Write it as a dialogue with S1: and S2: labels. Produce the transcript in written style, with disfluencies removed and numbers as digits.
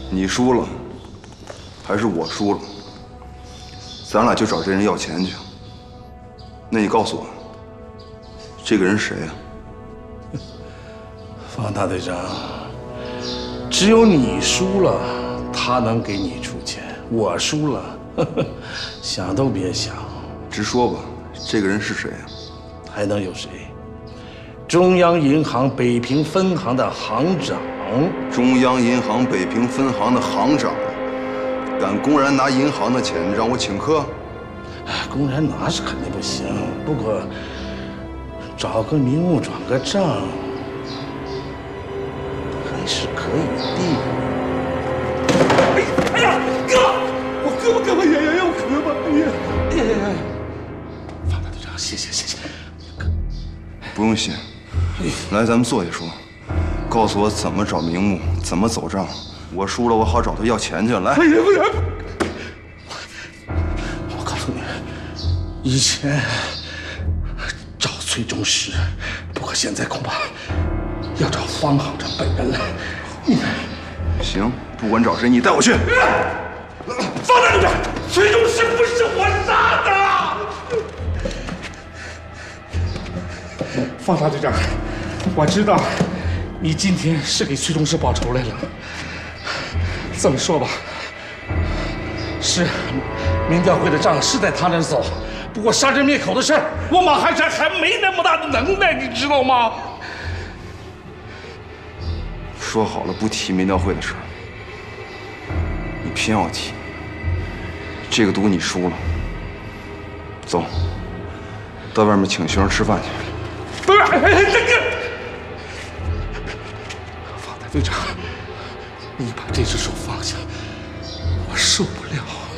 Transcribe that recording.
S1: 你输了，还是我输了？咱俩就找这人要钱去。那你告诉我，这个人谁呀？
S2: 方大队长，只有你输了，他能给你出钱；我输了，想都别想。
S1: 直说吧，这个人是谁呀？
S2: 还能有谁？中央银行北平分行的行长。
S1: 中央银行北平分行的行长，敢公然拿银行的钱让我请客？
S2: 公然拿是肯定不行，不过找个名目转个账还是可以的。
S3: 哎呀，哥，我胳膊也要磕吧！哎呀，
S2: 方大队长，谢谢。
S1: 不用谢，来，咱们坐下说。告诉我怎么找名目，怎么走账。我输了，我好找他要钱去。来，
S3: 哎呀，不是，
S2: 我告诉你，以前找崔中石，不过现在恐怕要找方行长本人了。
S1: 行，不管找谁，你带我去。
S3: 方大队长，崔中石不是我杀的。方大队长，我知道。你今天是给崔中石报仇来了。这么说吧，是民调会的账是在他那走，不过杀人灭口的事儿，我马汉山还没那么大的能耐，你知道吗？
S1: 说好了不提民调会的事儿，你偏要提。这个赌你输了。走，到外面请学生吃饭去。
S3: 不是，这个。队长，你把这只手放下，我受不了。